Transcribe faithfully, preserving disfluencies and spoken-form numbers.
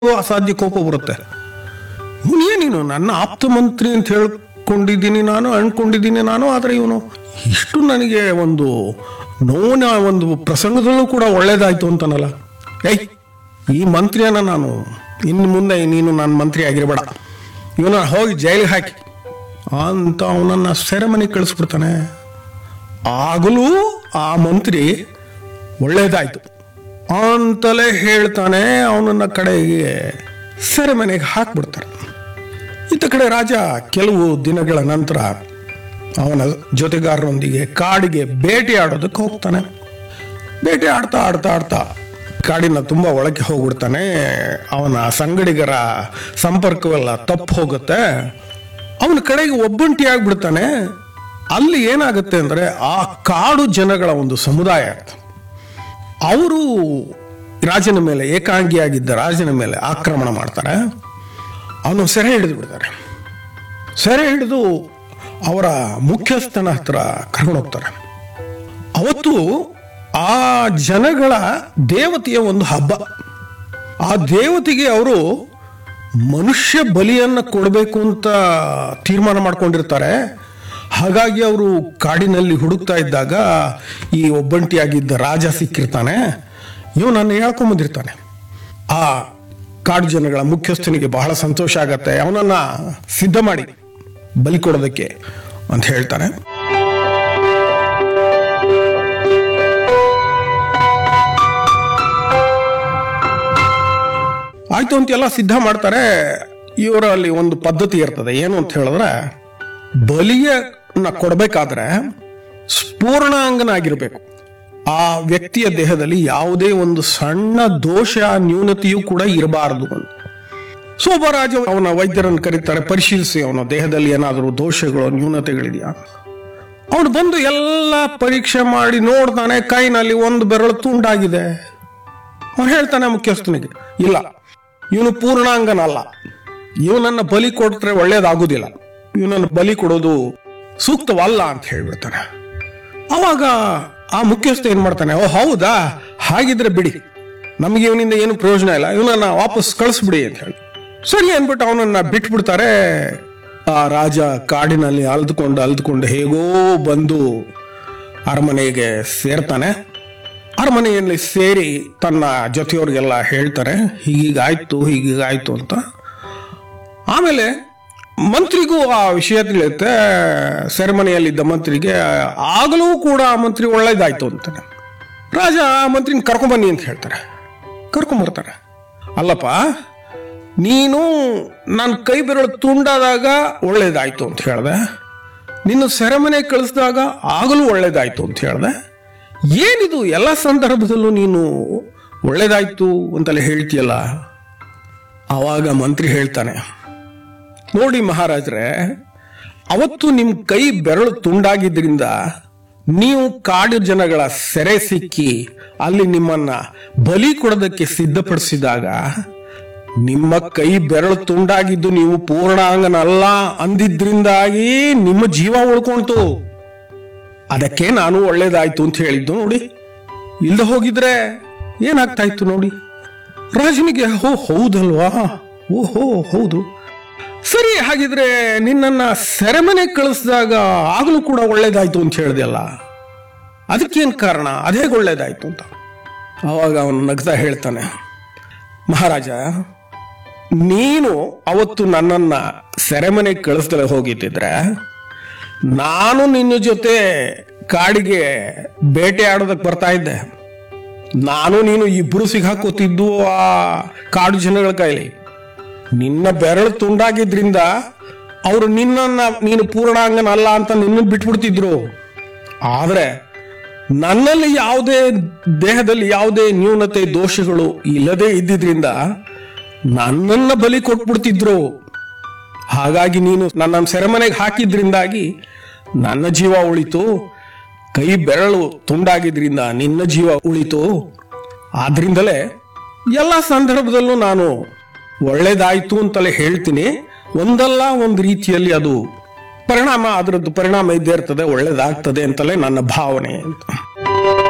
ಅಸಾಧ್ಯ ಕೋಪ ಬರುತ್ತೆ. ಇವನೇ ನೀನು ನನ್ನ ಆಪ್ತ ಮಂತ್ರಿ ಅಂತ ಹೇಳ್ಕೊಂಡಿದ್ದೀನಿ ನಾನು, ಅನ್ಕೊಂಡಿದ್ದೀನಿ ನಾನು. ಆದರೆ ಇವನು ಇಷ್ಟು ನನಗೆ ಒಂದು ನೋವಿನ ಒಂದು ಪ್ರಸಂಗದಲ್ಲೂ ಕೂಡ ಒಳ್ಳೇದಾಯ್ತು ಅಂತಾನಲ್ಲ. ಏಯ್, ಈ ಮಂತ್ರಿಯನ್ನ ನಾನು ಇನ್ನು ಮುಂದೆ ನೀನು ನನ್ನ ಮಂತ್ರಿ ಆಗಿರಬೇಡ, ಇವನ ಹೋಗಿ ಜೈಲಿಗೆ ಹಾಕಿ ಅಂತ ಅವನನ್ನ ಸೆರೆಮನೆಗೆ ಕಳಿಸ್ಬಿಡ್ತಾನೆ. ಆಗಲೂ ಆ ಮಂತ್ರಿ ಒಳ್ಳೇದಾಯ್ತು ಅಂತಲೇ ಹೇಳ್ತಾನೆ. ಅವನನ್ನ ಕಡೆಗೆ ಸೆರೆಮನೆಗೆ ಹಾಕ್ಬಿಡ್ತಾರೆ. ಇತ್ತ ಕಡೆ ರಾಜ ಕೆಲವು ದಿನಗಳ ನಂತರ ಅವನ ಜೊತೆಗಾರರೊಂದಿಗೆ ಕಾಡಿಗೆ ಬೇಟೆ ಆಡೋದಕ್ಕೆ ಹೋಗ್ತಾನೆ. ಬೇಟೆ ಆಡ್ತಾ ಆಡ್ತಾ ಆಡ್ತಾ ಕಾಡಿನ ತುಂಬ ಒಳಗೆ ಹೋಗ್ಬಿಡ್ತಾನೆ. ಅವನ ಸಂಗಡಿಗರ ಸಂಪರ್ಕವೆಲ್ಲ ತಪ್ಪು ಹೋಗುತ್ತೆ. ಅವನ ಕಡೆಗೆ ಒಬ್ಬಂಟಿ ಆಗ್ಬಿಡ್ತಾನೆ. ಅಲ್ಲಿ ಏನಾಗುತ್ತೆ ಅಂದ್ರೆ ಆ ಕಾಡು ಜನಗಳ ಒಂದು ಸಮುದಾಯ, ಅವರು ರಾಜನ ಮೇಲೆ, ಏಕಾಂಗಿಯಾಗಿದ್ದ ರಾಜನ ಮೇಲೆ ಆಕ್ರಮಣ ಮಾಡ್ತಾರೆ. ಅವನು ಸೆರೆ ಹಿಡಿದು ಬಿಡ್ತಾರೆ. ಸೆರೆ ಹಿಡಿದು ಅವರ ಮುಖ್ಯಸ್ಥನ ಹತ್ರ ಕರ್ಕೊಂಡು ಹೋಗ್ತಾರೆ. ಅವತ್ತು ಆ ಜನಗಳ ದೇವತೆಯ ಒಂದು ಹಬ್ಬ. ಆ ದೇವತೆಗೆ ಅವರು ಮನುಷ್ಯ ಬಲಿಯನ್ನು ಕೊಡಬೇಕು ಅಂತ ತೀರ್ಮಾನ ಮಾಡ್ಕೊಂಡಿರ್ತಾರೆ. ಹಾಗಾಗಿ ಅವರು ಕಾಡಿನಲ್ಲಿ ಹುಡುಕ್ತಾ ಇದ್ದಾಗ ಈ ಒಬ್ಬಂಟಿಯಾಗಿದ್ದ ರಾಜ ಸಿಕ್ಕಿರ್ತಾನೆ. ಇವನನ್ನು ಹೇಳ್ಕೊಂಬಂದಿರ್ತಾನೆ. ಆ ಕಾಡು ಜನಗಳ ಮುಖ್ಯಸ್ಥನಿಗೆ ಬಹಳ ಸಂತೋಷ ಆಗತ್ತೆ. ಅವನನ್ನ ಸಿದ್ಧ ಮಾಡಿ ಬಲಿ ಕೊಡೋದಕ್ಕೆ ಅಂತ ಹೇಳ್ತಾನೆ. ಆಯ್ತು ಅಂತ ಎಲ್ಲ ಸಿದ್ಧ ಮಾಡ್ತಾರೆ. ಇವರಲ್ಲಿ ಒಂದು ಪದ್ಧತಿ ಇರ್ತದೆ. ಏನು ಅಂತ ಹೇಳಿದ್ರೆ, ಬಲಿಯನ್ನ ಕೊಡಬೇಕಾದ್ರೆ ಪೂರ್ಣಾಂಗನಾಗಿರ್ಬೇಕು. ಆ ವ್ಯಕ್ತಿಯ ದೇಹದಲ್ಲಿ ಯಾವುದೇ ಒಂದು ಸಣ್ಣ ದೋಷ ನ್ಯೂನತೆಯೂ ಕೂಡ ಇರಬಾರದು ಅಂತ. ಸೋಬರಾಜ ಅವನ ವೈದ್ಯರನ್ನು ಕರೀತಾರೆ, ಪರಿಶೀಲಿಸಿ ಅವನ ದೇಹದಲ್ಲಿ ಏನಾದರೂ ದೋಷಗಳು ನ್ಯೂನತೆಗಳಿದೆಯಾ. ಅವನು ಬಂದು ಎಲ್ಲ ಪರೀಕ್ಷೆ ಮಾಡಿ ನೋಡ್ತಾನೆ. ಕೈನಲ್ಲಿ ಒಂದು ಬೆರಳು ತುಂಡಾಗಿದೆ. ಅವನು ಹೇಳ್ತಾನೆ ಮುಖ್ಯಸ್ಥನಿಗೆ, ಇಲ್ಲ, ಇವನು ಪೂರ್ಣಾಂಗನಲ್ಲ, ಇವನನ್ನ ಬಲಿ ಕೊಟ್ರೆ ಒಳ್ಳೇದಾಗುದಿಲ್ಲ, ಇವನನ್ನು ಬಲಿ ಕೊಡೋದು ಸೂಕ್ತವಲ್ಲ ಅಂತ ಹೇಳ್ಬಿಡ್ತಾನೆ. ಅವಾಗ ಆ ಮುಖ್ಯಸ್ಥ ಏನ್ ಮಾಡ್ತಾನೆ, ಓ ಹೌದಾ, ಹಾಗಿದ್ರೆ ಬಿಡಿ, ನಮಗೆ ಇವನಿಂದ ಏನು ಪ್ರಯೋಜನ ಇಲ್ಲ, ಇವನನ್ನ ವಾಪಸ್ ಕಳಿಸ್ಬಿಡಿ ಅಂತ ಹೇಳಿ ಸರಿ ಅನ್ಬಿಟ್ಟು ಅವನನ್ನ ಬಿಟ್ಬಿಡ್ತಾರೆ. ಆ ರಾಜ ಕಾಡಿನಲ್ಲಿ ಅಲ್ದುಕೊಂಡು ಅಲ್ದುಕೊಂಡು ಹೇಗೋ ಬಂದು ಅರಮನೆಗೆ ಸೇರ್ತಾನೆ. ಅರಮನೆಯಲ್ಲಿ ಸೇರಿ ತನ್ನ ಜೊತೆಯವ್ರಿಗೆಲ್ಲ ಹೇಳ್ತಾರೆ, ಹೀಗಾಯ್ತು ಹೀಗಾಯ್ತು ಅಂತ. ಆಮೇಲೆ ಮಂತ್ರಿಗೂ ಆ ವಿಷಯ ತಿಳಿಯುತ್ತೆ. ಸೆರೆಮನೆಯಲ್ಲಿದ್ದ ಮಂತ್ರಿಗೆ ಆಗಲೂ ಕೂಡ ಆ ಮಂತ್ರಿ ಒಳ್ಳೇದಾಯ್ತು ಅಂತಾನೆ. ರಾಜ ಆ ಮಂತ್ರಿನ ಕರ್ಕೊಂಬನ್ನಿ ಅಂತ ಹೇಳ್ತಾರೆ. ಕರ್ಕೊಂಬರ್ತಾರೆ. ಅಲ್ಲಪ್ಪ, ನೀನು ನನ್ನ ಕೈ ಬೆರಳು ತುಂಡಾದಾಗ ಒಳ್ಳೇದಾಯ್ತು ಅಂತ ಹೇಳ್ದೆ, ನಿನ್ನ ಸೆರೆಮನೆ ಕಳಿಸಿದಾಗ ಆಗಲೂ ಒಳ್ಳೇದಾಯ್ತು ಅಂತ ಹೇಳ್ದೆ, ಏನಿದು ಎಲ್ಲ ಸಂದರ್ಭದಲ್ಲೂ ನೀನು ಒಳ್ಳೇದಾಯ್ತು ಅಂತಲೇ ಹೇಳ್ತೀಯಲ್ಲ. ಆವಾಗ ಮಂತ್ರಿ ಹೇಳ್ತಾನೆ, ನೋಡಿ ಮಹಾರಾಜ್ರೆ, ಅವತ್ತು ನಿಮ್ ಕೈ ಬೆರಳು ತುಂಡಾಗಿದ್ರಿಂದ ನೀವು ಕಾಡು ಜನಗಳ ಸೆರೆ ಸಿಕ್ಕಿ ಅಲ್ಲಿ ನಿಮ್ಮನ್ನ ಬಲಿ ಕೊಡೋದಕ್ಕೆ ಸಿದ್ಧಪಡಿಸಿದಾಗ ನಿಮ್ಮ ಕೈ ಬೆರಳು ತುಂಡಾಗಿದ್ದು ನೀವು ಪೂರ್ಣಾಂಗನಲ್ಲ ಅಂದಿದ್ರಿಂದಾಗಿ ನಿಮ್ಮ ಜೀವ ಉಳ್ಕೊಂತು. ಅದಕ್ಕೆ ನಾನು ಒಳ್ಳೇದಾಯ್ತು ಅಂತ ಹೇಳಿದ್ದು ನೋಡಿ. ಇಲ್ದ ಹೋಗಿದ್ರೆ ಏನಾಗ್ತಾ ಇತ್ತು ನೋಡಿ. ರಾಜನಿಗೆ ಹೋ ಹೌದಲ್ವಾ, ಓಹೋ ಹೌದು, ಸರಿ, ಹಾಗಿದ್ರೆ ನಿನ್ನನ್ನ ಸೆರೆಮನೆ ಕಳಿಸಿದಾಗ ಆಗ್ಲೂ ಕೂಡ ಒಳ್ಳೇದಾಯ್ತು ಅಂತ ಹೇಳ್ದಲ್ಲ, ಅದಕ್ಕೇನ್ ಕಾರಣ, ಅದೇ ಒಳ್ಳೇದಾಯ್ತು ಅಂತ. ಅವಾಗ ಅವನು ನಗ್ತಾ ಹೇಳ್ತಾನೆ, ಮಹಾರಾಜ, ನೀನು ಅವತ್ತು ನನ್ನನ್ನ ಸೆರೆಮನೆ ಕಳಿಸ್ದಲೇ ಹೋಗಿದ್ದಿದ್ರೆ ನಾನು ನಿನ್ನ ಜೊತೆ ಕಾಡಿಗೆ ಬೇಟೆ ಆಡೋದಕ್ಕೆ ಬರ್ತಾ ಇದ್ದೆ. ನಾನು ನೀನು ಇಬ್ರು ಸಿಗಾಕೋತಿದ್ದು ಆ ಕಾಡು ಜನಗಳ ಕೈಲಿ. ನಿನ್ನ ಬೆರಳು ತುಂಡಾಗಿದ್ರಿಂದ ಅವರು ನಿನ್ನನ್ನ ನೀನು ಪೂರ್ಣಾಂಗನಲ್ಲ ಅಂತ ನಿನ್ನ ಬಿಟ್ಬಿಡ್ತಿದ್ರು. ಆದ್ರೆ ನನ್ನಲ್ಲಿ ಯಾವುದೇ ದೇಹದಲ್ಲಿ ಯಾವುದೇ ನ್ಯೂನತೆ ದೋಷಗಳು ಇಲ್ಲದೆ ಇದ್ದಿದ್ರಿಂದ ನನ್ನನ್ನ ಬಲಿ ಕೊಟ್ಬಿಡ್ತಿದ್ರು. ಹಾಗಾಗಿ ನೀನು ನನ್ನ ಸೆರೆಮನೆಗೆ ಹಾಕಿದ್ರಿಂದಾಗಿ ನನ್ನ ಜೀವ ಉಳಿತು, ಕೈ ಬೆರಳು ತುಂಡಾಗಿದ್ರಿಂದ ನಿನ್ನ ಜೀವ ಉಳಿತು. ಆದ್ರಿಂದಲೇ ಎಲ್ಲ ಸಂದರ್ಭದಲ್ಲೂ ನಾನು ಒಳ್ಳೇದಾಯ್ತು ಅಂತಲೇ ಹೇಳ್ತೀನಿ. ಒಂದಲ್ಲ ಒಂದು ರೀತಿಯಲ್ಲಿ ಅದು ಪರಿಣಾಮ, ಅದರದ್ದು ಪರಿಣಾಮ ಇದ್ದೇ ಇರ್ತದೆ, ಒಳ್ಳೇದಾಗ್ತದೆ ಅಂತಲೇ ನನ್ನ ಭಾವನೆ ಅಂತ.